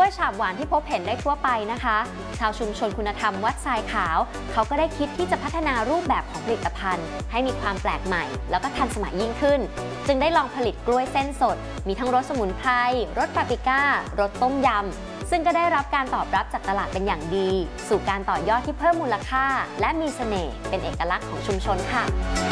ล้วยฉาบหวานที่พบเห็นได้ทั่วไปนะคะชาวชุมชนคุณธรรมวัดทรายขาวเขาก็ได้คิดที่จะพัฒนารูปแบบของผลิตภัณฑ์ให้มีความแปลกใหม่แล้วก็ทันสมัยยิ่งขึ้นจึงได้ลองผลิตกล้วยเส้นสดมีทั้งรสสมุนไพรรสปาปริก้ารสต้มยำซึ่งก็ได้รับการตอบรับจากตลาดเป็นอย่างดีสู่การต่อยอดที่เพิ่มมูลค่าและมีเสน่ห์เป็นเอกลักษณ์ของชุมชนค่ะ